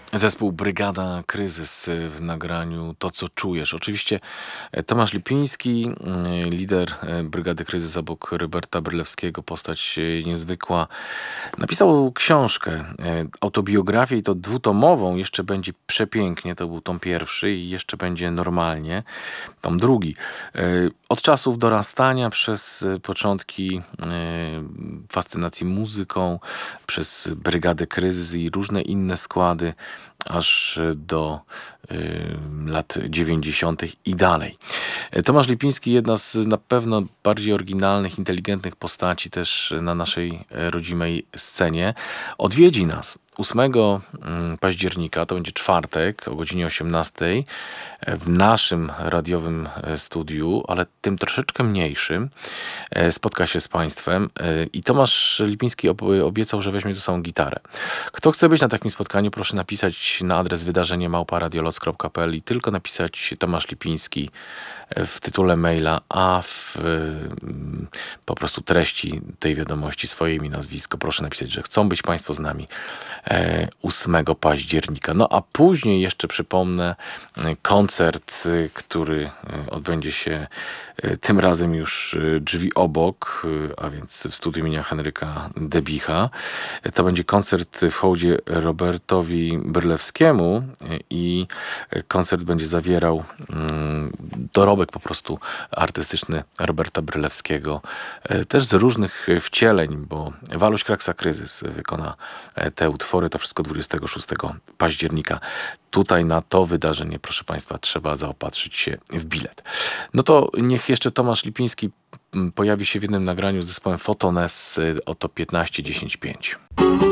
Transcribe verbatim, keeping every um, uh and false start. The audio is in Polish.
Zespół Brygada Kryzys w nagraniu „To, co czujesz”. Oczywiście e, Tomasz Lipiński, mm, lider e, Brygady Kryzys obok Roberta Brylewskiego, postać e, niezwykła. Napisał książkę, e, autobiografię i to dwutomową. Jeszcze będzie przepięknie, to był tom pierwszy i jeszcze będzie normalnie, tom drugi. E, Od czasów dorastania przez e, początki e, fascynacji muzyką, przez Brygadę Kryzys i różne inne składy, aż do y, lat dziewięćdziesiątych i dalej. E, Tomasz Lipiński, jedna z na pewno bardziej oryginalnych, inteligentnych postaci też na naszej e, rodzimej scenie. Odwiedzi nas ósmego mm, października, to będzie czwartek o godzinie osiemnastej e, w naszym radiowym e, studiu, ale tym troszeczkę mniejszym. E, Spotka się z Państwem e, i Tomasz Lipiński ob- obiecał, że weźmie ze sobą gitarę. Kto chce być na takim spotkaniu, proszę napisać na adres wydarzenie małpa radioloc kropka p l i tylko napisać Tomasz Lipiński e, w tytule maila, a w mm, po prostu treści tej wiadomości swoje imię, nazwisko. Proszę napisać, że chcą być Państwo z nami e, ósmego października. No a później jeszcze przypomnę e, koncert, e, który e, odbędzie się e, tym razem już e, drzwi obok, e, a więc w studiu imienia Henryka Debicha. E, To będzie koncert w hołdzie Robertowi Brylewskiemu e, i e, koncert będzie zawierał mm, dorobek po prostu artystyczny Roberta Brylewskiego, e, też z różnych wcieleń, bo Waluś Kraksa Kryzys wykona e, te utwory, to wszystko dwudziestego szóstego października. Tutaj na to wydarzenie, proszę Państwa, trzeba zaopatrzyć się w bilet. No to niech jeszcze Tomasz Lipiński mm, pojawi się w jednym nagraniu z zespołem Fotones, y, oto piętnaście dziesięć pięć.